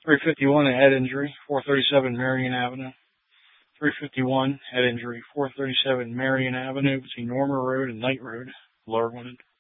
351, a head injury, 437 Marion Avenue. 351, head injury, 437 Marion Avenue between Norma Road and Knight Road, Lower Wooded.